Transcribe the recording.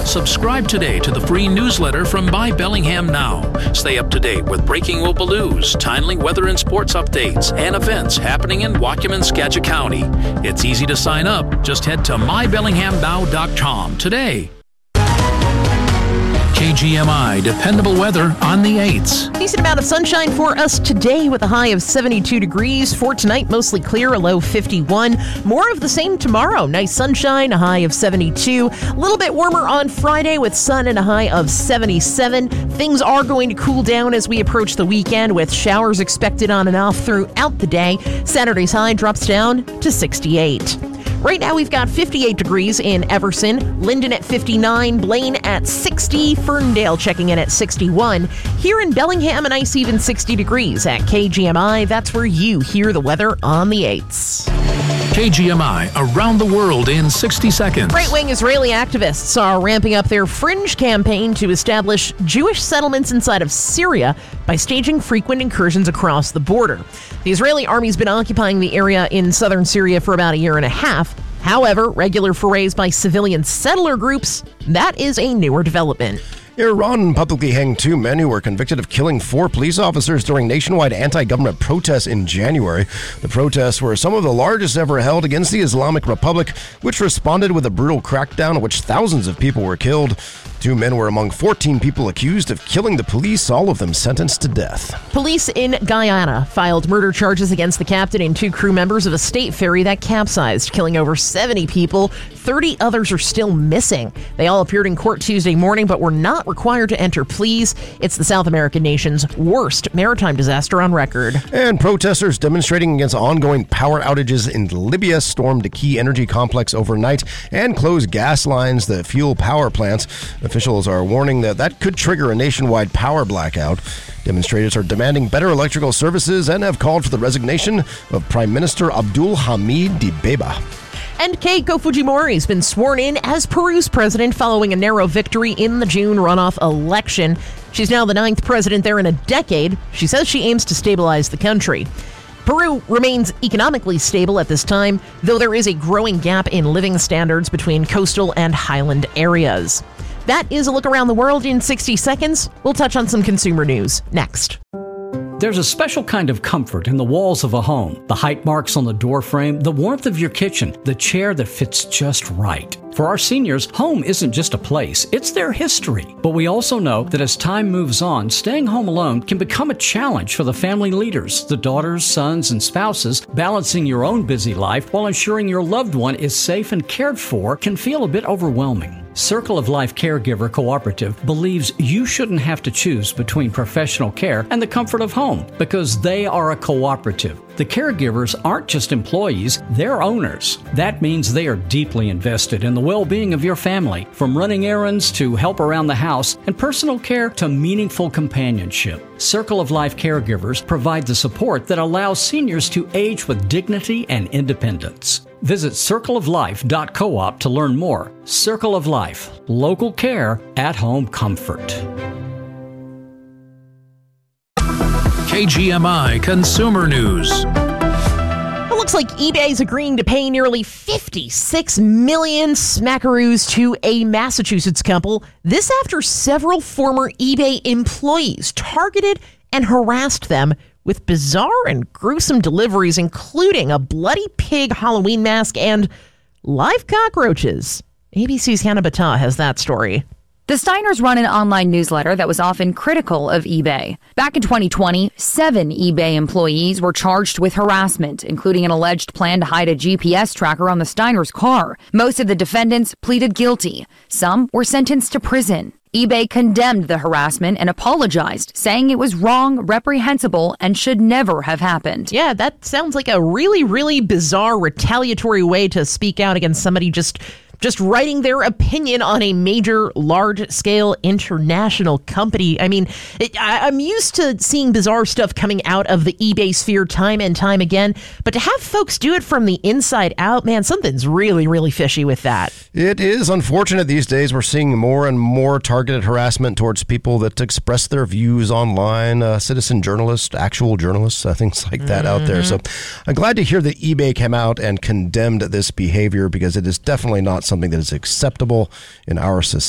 Subscribe today to the free newsletter from Buy Bellingham Now. Stay up to date with breaking local news, timely weather and sports updates, and events happening in Waukegan, Skagit County. It's easy to sign up. Just head to mybellinghamnow.com today. KGMI dependable weather on the 8s. Decent amount of sunshine for us today with a high of 72 degrees. For tonight, mostly clear, a low 51. More of the same tomorrow. Nice sunshine, a high of 72. A little bit warmer on Friday with sun and a high of 77. Things are going to cool down as we approach the weekend with showers expected on and off throughout the day. Saturday's high drops down to 68. Right now, we've got 58 degrees in Everson, Linden at 59, Blaine at 60, Ferndale checking in at 61. Here in Bellingham, a nice even 60 degrees at KGMI. That's where you hear the weather on the 8s. KGMI around the world in 60 seconds. Right-wing Israeli activists are ramping up their fringe campaign to establish Jewish settlements inside of Syria by staging frequent incursions across the border. The Israeli army's been occupying the area in southern Syria for about a year and a half. However, regular forays by civilian settler groups, that is a newer development. Iran publicly hanged 2 men who were convicted of killing 4 police officers during nationwide anti-government protests in January. The protests were some of the largest ever held against the Islamic Republic, which responded with a brutal crackdown in which thousands of people were killed. 2 men were among 14 people accused of killing the police, all of them sentenced to death. Police in Guyana filed murder charges against the captain and 2 crew members of a state ferry that capsized, killing over 70 people. 30 others are still missing. They all appeared in court Tuesday morning, but were not required to enter pleas. It's the South American nation's worst maritime disaster on record. And protesters demonstrating against ongoing power outages in Libya stormed a key energy complex overnight and closed gas lines that fuel power plants. Officials are warning that could trigger a nationwide power blackout. Demonstrators are demanding better electrical services and have called for the resignation of Prime Minister Abdul Hamid Dibeiba. And Keiko Fujimori has been sworn in as Peru's president following a narrow victory in the June runoff election. She's now the 9th president there in a decade. She says she aims to stabilize the country. Peru remains economically stable at this time, though there is a growing gap in living standards between coastal and highland areas. That is a look around the world in 60 seconds. We'll touch on some consumer news next. There's a special kind of comfort in the walls of a home, the height marks on the door frame, the warmth of your kitchen, the chair that fits just right. For our seniors, home isn't just a place, it's their history. But we also know that as time moves on, staying home alone can become a challenge for the family leaders, the daughters, sons, and spouses. Balancing your own busy life while ensuring your loved one is safe and cared for can feel a bit overwhelming. Circle of Life Caregiver Cooperative believes you shouldn't have to choose between professional care and the comfort of home because they are a cooperative. The caregivers aren't just employees, they're owners. That means they are deeply invested in the well-being of your family, from running errands to help around the house and personal care to meaningful companionship. Circle of Life Caregivers provide the support that allows seniors to age with dignity and independence. Visit circleoflife.coop to learn more. Circle of Life, local care, at-home comfort. KGMI Consumer News. It looks like eBay is agreeing to pay nearly $56 million smackaroos to a Massachusetts couple. This after several former eBay employees targeted and harassed them with bizarre and gruesome deliveries, including a bloody pig Halloween mask and live cockroaches. ABC's Hannah Battah has that story. The Steiners run an online newsletter that was often critical of eBay. Back in 2020, 7 eBay employees were charged with harassment, including an alleged plan to hide a GPS tracker on the Steiners' car. Most of the defendants pleaded guilty. Some were sentenced to prison. eBay condemned the harassment and apologized, saying it was wrong, reprehensible, and should never have happened. Yeah, that sounds like a really, really bizarre retaliatory way to speak out against somebody just writing their opinion on a major, large-scale international company. I mean, I'm used to seeing bizarre stuff coming out of the eBay sphere time and time again, but to have folks do it from the inside out, man, something's really, really fishy with that. It is unfortunate these days. We're seeing more and more targeted harassment towards people that express their views online, citizen journalists, actual journalists, things like that out there. So I'm glad to hear that eBay came out and condemned this behavior because it is definitely not something that is acceptable in our society.